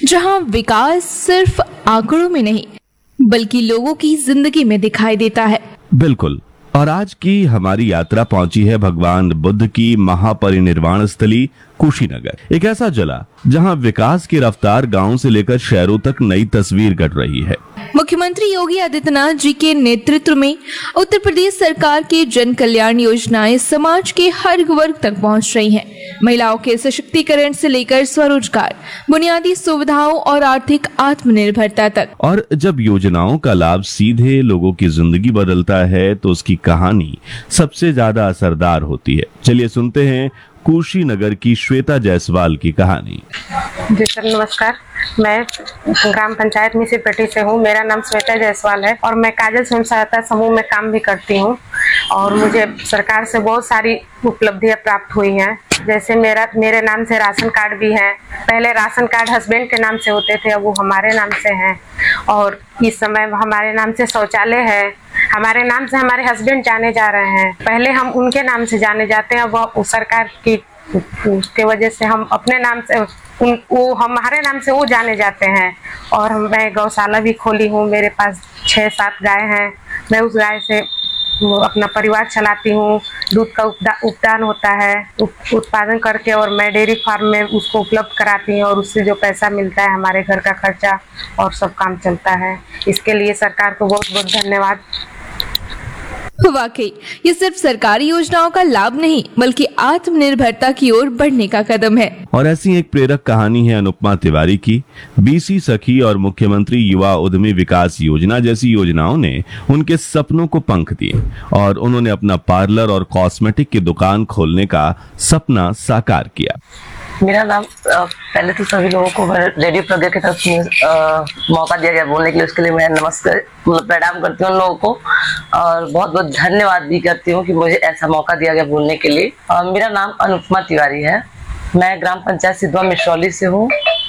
जहां विकास सिर्फ आंकड़ों में नहीं बल्कि लोगों की जिंदगी में दिखाई देता है। बिल्कुल। और आज की हमारी यात्रा पहुंची है भगवान बुद्ध की महापरिनिर्वाण स्थली कुशीनगर, एक ऐसा जिला जहां विकास की रफ्तार गांव से लेकर शहरों तक नई तस्वीर गढ़ रही है। मुख्यमंत्री योगी आदित्यनाथ जी के नेतृत्व में उत्तर प्रदेश सरकार की जन कल्याण योजनाएं समाज के हर वर्ग तक पहुंच रही हैं। महिलाओं के सशक्तिकरण से लेकर स्वरोजगार, बुनियादी सुविधाओं और आर्थिक आत्मनिर्भरता तक। और जब योजनाओं का लाभ सीधे लोगों की जिंदगी बदलता है तो उसकी कहानी सबसे ज्यादा असरदार होती है। चलिए सुनते हैं कुशीनगर की श्वेता जायसवाल की कहानी। जी सर, नमस्कार। मैं ग्राम पंचायत मिसिरपेटी से हूँ। मेरा नाम श्वेता जायसवाल है और मैं काजल स्वयं सहायता समूह में काम भी करती हूँ और मुझे सरकार से बहुत सारी उपलब्धियाँ प्राप्त हुई हैं। जैसे मेरे नाम से राशन कार्ड भी है। पहले राशन कार्ड हस्बैंड के नाम से होते थे, अब वो हमारे नाम से हैं। और इस समय हमारे नाम से शौचालय है। हमारे नाम से हमारे हस्बैंड जाने जा रहे हैं। पहले हम उनके नाम से जाने जाते हैं, अब सरकार की उसके वजह से हम अपने नाम से वो हमारे नाम से वो जाने जाते हैं। और मैं गौशाला भी खोली हूँ। मेरे पास 6-7 गाय हैं। मैं उस गाय से अपना परिवार चलाती हूँ। दूध का उपदान होता है, उत्पादन करके और मैं डेयरी फार्म में उसको उपलब्ध कराती हूँ और उससे जो पैसा मिलता है हमारे घर का खर्चा और सब काम चलता है। इसके लिए सरकार को बहुत बहुत धन्यवाद। वाकई ये सिर्फ सरकारी योजनाओं का लाभ नहीं बल्कि आत्मनिर्भरता की ओर बढ़ने का कदम है। और ऐसी एक प्रेरक कहानी है अनुपमा तिवारी की। बीसी सखी और मुख्यमंत्री युवा उद्यमी विकास योजना जैसी योजनाओं ने उनके सपनों को पंख दिए और उन्होंने अपना पार्लर और कॉस्मेटिक की दुकान खोलने का सपना साकार किया। मेरा नाम पहले तो सभी लोगों को रेडियो प्रज्ञा की तरफ से मौका दिया गया बोलने के लिए, उसके लिए मैं नमस्कार प्रणाम करती हूँ उन लोगों को और बहुत बहुत धन्यवाद भी करती हूँ कि मुझे ऐसा मौका दिया गया बोलने के लिए। मेरा नाम अनुपमा तिवारी है। मैं ग्राम पंचायत सिद्धवा मिश्रौली से हूँ।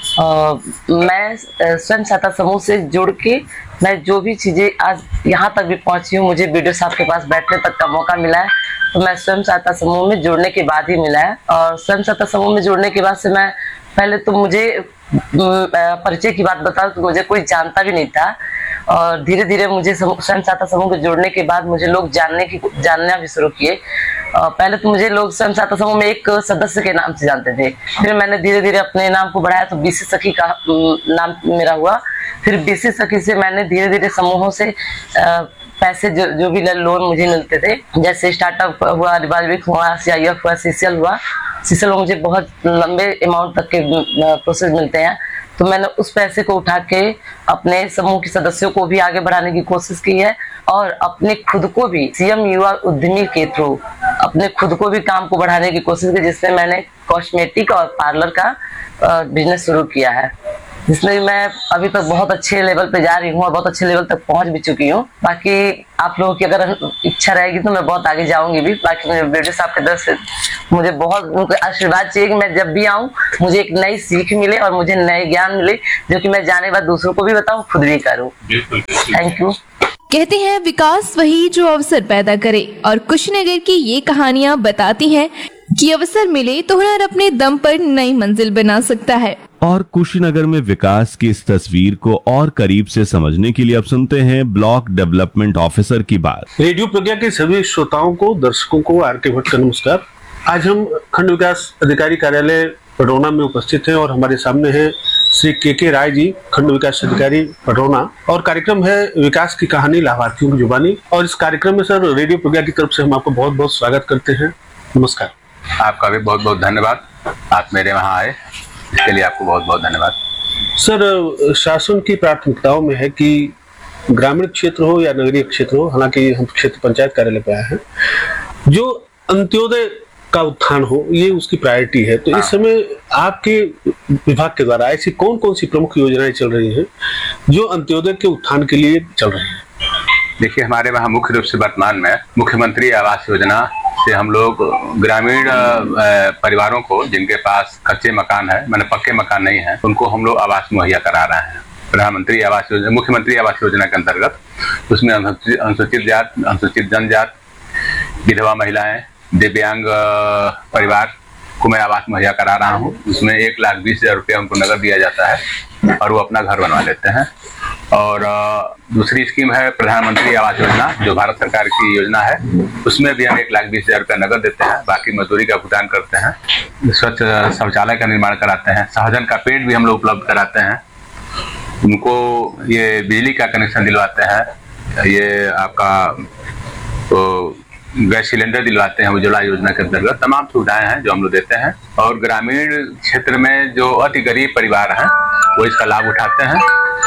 मैं स्वयं सहायता समूह से जुड़ के मैं जो भी चीज़ें आज यहाँ तक भी पहुँची हूँ, मुझे बीडीओ साहब के पास बैठने तक का मौका मिला है तो मैं स्वयं सहायता समूह में जुड़ने के बाद ही मिला है। और स्वयं सहायता समूह में जुड़ने के बाद से मैं पहले तो मुझे परिचय की बात बताऊं तो मुझे कोई जानता भी नहीं था और धीरे धीरे मुझे स्वयं सहायता समूह में जुड़ने के बाद मुझे लोग जानना भी शुरू किए। पहले तो मुझे लोग स्वयं सहायता समूह में एक सदस्य के नाम से जानते थे, फिर मैंने धीरे धीरे अपने नाम को बढ़ाया तो बीसी सखी का नाम मेरा हुआ। फिर बीसी सखी से मैंने धीरे धीरे समूहों से पैसे जो भी लोन मुझे मिलते थे, जैसे स्टार्टअप हुआ, रिवाल्विक हुआ, CIF हुआ, सीसीएल हुआ। सीसीएल में मुझे बहुत लंबे अमाउंट तक के प्रोसेस मिलते हैं तो मैंने उस पैसे को उठा के अपने समूह के सदस्यों को भी आगे बढ़ाने की कोशिश की है और अपने खुद को भी CM युवा उद्यमी के थ्रू अपने खुद को भी काम को बढ़ाने की कोशिश की, जिसमें मैंने कॉस्मेटिक और पार्लर का बिजनेस शुरू किया है, जिसमें मैं अभी तक बहुत अच्छे लेवल पे जा रही हूँ और बहुत अच्छे लेवल तक पहुँच भी चुकी हूँ। बाकी आप लोगों की अगर इच्छा रहेगी तो मैं बहुत आगे जाऊंगी भी। बाकी मुझे बीडीओ साहब की तरफ से मुझे बहुत उनका आशीर्वाद चाहिए कि मैं जब भी आऊँ मुझे एक नई सीख मिले और मुझे नए ज्ञान मिले जो कि मैं जाने बाद दूसरों को भी बताऊँ, खुद भी करूँ। Thank you. कहते हैं विकास वही जो अवसर पैदा करे और कुशीनगर की ये कहानियां बताती हैं कि अवसर मिले तो हुनर अपने दम पर नई मंजिल बना सकता है। और कुशीनगर में विकास की इस तस्वीर को और करीब से समझने के लिए अब सुनते हैं ब्लॉक डेवलपमेंट ऑफिसर की बात। रेडियो प्रज्ञा के सभी श्रोताओं को, दर्शकों को आर.के. भट्ट का नमस्कार। आज हम खंड विकास अधिकारी कार्यालय पडरौना में उपस्थित हैं और हमारे सामने है श्री के राय जी, खंड विकास अधिकारी पडरौना, और कार्यक्रम है विकास की कहानी लाभार्थियों की जुबानी। और इस कार्यक्रम में सर रेडियो प्रज्ञा की तरफ से हम आपको बहुत बहुत स्वागत करते हैं। नमस्कार। आपका भी बहुत बहुत धन्यवाद, आप मेरे वहाँ आए इसके लिए आपको बहुत बहुत धन्यवाद। सर, शासन की प्राथमिकताओं में है कि ग्रामीण क्षेत्र हो या नगरीय क्षेत्र हो, हालांकि हम क्षेत्र पंचायत कार्यालय पे आए हैं, जो अंत्योदय का उत्थान हो ये उसकी प्रायोरिटी है। तो इस समय आपके विभाग के द्वारा ऐसी कौन कौन सी प्रमुख योजनाएं चल रही हैं जो अंत्योदय के उत्थान के लिए चल रही हैं? देखिए, हमारे वहाँ मुख्य रूप से वर्तमान में मुख्यमंत्री आवास योजना से हम लोग ग्रामीण परिवारों को जिनके पास कच्चे मकान है, माने पक्के मकान नहीं है, उनको हम लोग आवास मुहैया करा रहे हैं। प्रधानमंत्री आवास योजना, मुख्यमंत्री आवास योजना के अंतर्गत उसमें अनुसूचित जात, अनुसूचित जनजात, विधवा महिलाएं, दिव्यांग परिवार को मैं आवास मुहैया करा रहा हूँ। उसमें 1,20,000 रुपया उनको नगद दिया जाता है और वो अपना घर बनवा लेते हैं। और दूसरी स्कीम है प्रधानमंत्री आवास योजना, जो भारत सरकार की योजना है। उसमें भी हम 1,20,000 रुपया नगद देते हैं, बाकी मजदूरी का भुगतान करते हैं। स्वच्छ शौचालय का निर्माण कराते हैं, सहजन का पेड़ भी हम लोग उपलब्ध कराते हैं। उनको ये बिजली का कनेक्शन दिलवाते हैं, ये आपका तो गैस सिलेंडर दिलवाते हैं उज्ज्वला योजना के अंतर्गत। तमाम सुविधाएं हैं जो हम लोग देते हैं। और ग्रामीण क्षेत्र में जो अति गरीब परिवार हैं वो इसका लाभ उठाते हैं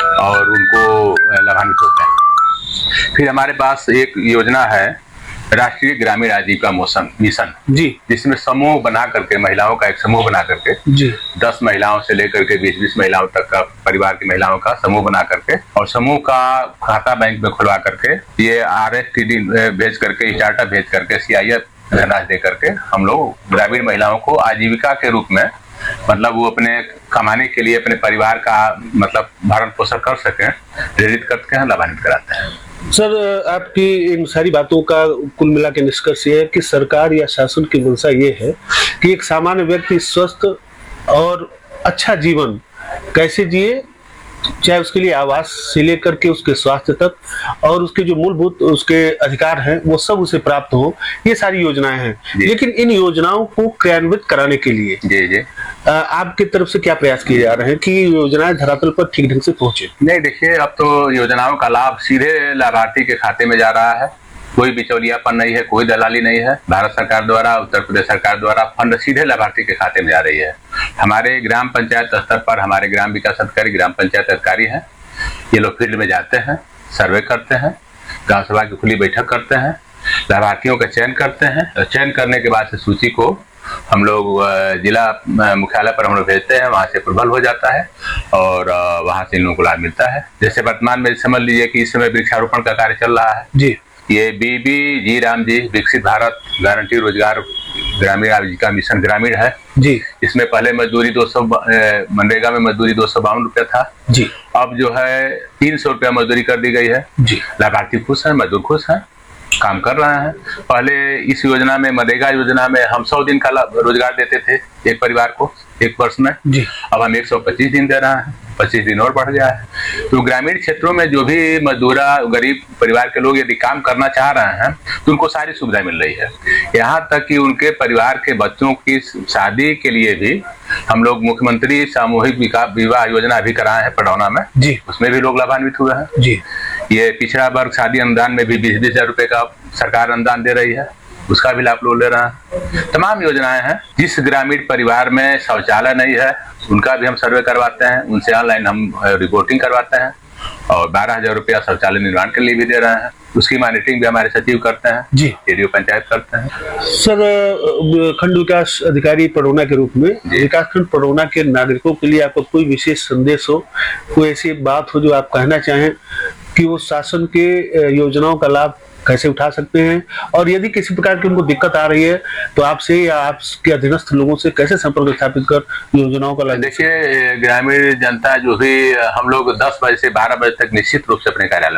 और उनको लाभान्वित होते हैं। फिर हमारे पास एक योजना है राष्ट्रीय ग्रामीण आजीविका मिशन जी, जिसमें समूह बना करके, महिलाओं का एक समूह बना करके जी, 10 महिलाओं से लेकर के 20-20 महिलाओं तक का परिवार की महिलाओं का समूह बना करके और समूह का खाता बैंक में खुलवा करके ये RSTD भेज करके, स्टार्टअप भेज करके, CIF धनराशि दे करके हम लोग ग्रामीण महिलाओं को आजीविका के रूप में, मतलब वो अपने कमाने के लिए अपने परिवार का मतलब भरण पोषण कर सकें, प्रेरित करके हैं, लाभान्वित कराते हैं। सर आपकी इन सारी बातों का कुल मिला के निष्कर्ष ये है कि सरकार या शासन की मंशा ये है कि एक सामान्य व्यक्ति स्वस्थ और अच्छा जीवन कैसे जिए, चाहे उसके लिए आवास से लेकर के उसके स्वास्थ्य तक, और उसके जो मूलभूत उसके अधिकार हैं वो सब उसे प्राप्त हो। ये सारी योजनाएं हैं, लेकिन इन योजनाओं को क्रियान्वित कराने के लिए जी आपकी तरफ से क्या प्रयास किए जा रहे हैं कि योजनाएं धरातल पर ठीक ढंग से पहुंचे? नहीं, देखिए, अब तो योजनाओं का लाभ सीधे लाभार्थी के खाते में जा रहा है। कोई बिचौलियापन नहीं है, कोई दलाली नहीं है। भारत सरकार द्वारा, उत्तर प्रदेश सरकार द्वारा फंड सीधे लाभार्थी के खाते में जा रही है। हमारे ग्राम पंचायत स्तर पर हमारे ग्राम विकास अधिकारी, ग्राम पंचायत अधिकारी हैं, ये लोग फील्ड में जाते हैं, सर्वे करते हैं, ग्राम सभा की खुली बैठक करते हैं, लाभार्थियों का चयन करते हैं। और चयन करने के बाद से सूची को हम लोग जिला मुख्यालय पर हम लोग भेजते हैं, वहाँ से अप्रूवल हो जाता है और वहाँ से इन लोगों को लाभ मिलता है। जैसे वर्तमान में समझ लीजिए कि इस समय वृक्षारोपण का कार्य चल रहा है जी। ये BB राम जी विकसित भारत गारंटी रोजगार ग्रामीण आजीविका मिशन ग्रामीण है जी। इसमें पहले मजदूरी 200 मनरेगा में मजदूरी 252 रुपया था जी। अब जो है 300 रुपया मजदूरी कर दी गई है जी। लाभार्थी खुश है, मजदूर खुश है, काम कर रहे हैं। पहले इस योजना में, मनरेगा योजना में हम 100 दिन का रोजगार देते थे एक परिवार को एक वर्ष में जी। अब हम 125 दिन दे रहे हैं, 25 दिन और बढ़ गया है। तो ग्रामीण क्षेत्रों में जो भी मजदूरा गरीब परिवार के लोग यदि काम करना चाह रहे हैं तो उनको सारी सुविधा मिल रही है। यहाँ तक कि उनके परिवार के बच्चों की शादी के लिए भी हम लोग मुख्यमंत्री सामूहिक विवाह योजना भी कराए हैं पडौना में जी। उसमें भी लोग लाभान्वित हुए हैं जी। ये पिछड़ा वर्ग शादी अनुदान में भी 20-20 हजार रुपए का सरकार अनुदान दे रही है, उसका भी लाभ लोग ले रहे हैं। तमाम योजनाएं हैं। जिस ग्रामीण परिवार में शौचालय नहीं है उनका भी हम सर्वे करवाते हैं, उनसे ऑनलाइन हम रिपोर्टिंग करवाते हैं और 12,000 रुपया शौचालय निर्माण के लिए भी दे रहे हैं। उसकी मॉनिटरिंग भी हमारे सचिव करते हैं जी। रेडियो पंचायत करते हैं। सर खंड विकास अधिकारी पडौना के रूप में विकासखंड पडौना के नागरिकों के लिए आपका कोई विशेष संदेश हो, कोई ऐसी बात हो जो आप कहना चाहें कि वो शासन के योजनाओं का लाभ कैसे उठा सकते हैं, और यदि किसी प्रकार की उनको दिक्कत आ रही है तो आपसे या आपके अधीनस्थ लोगों से कैसे संपर्क स्थापित कर योजनाओं का लाभ? देखिए, ग्रामीण जनता जो भी हम लोग 10 बजे से 12 बजे तक निश्चित रूप से अपने कार्यालय